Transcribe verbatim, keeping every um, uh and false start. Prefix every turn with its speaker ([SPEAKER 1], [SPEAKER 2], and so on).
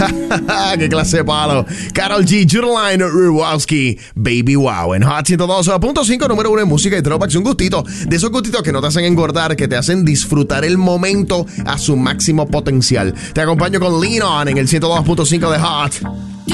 [SPEAKER 1] ¡Qué clase de palo! Karol G, Judeline, Rurowski, Baby Wow. En Hot ciento dos punto cinco, número uno en música y throwbacks. Un gustito, de esos gustitos que no te hacen engordar, que te hacen disfrutar el momento a su máximo potencial. Te acompaño con Lean On en el ciento dos punto cinco de Hot.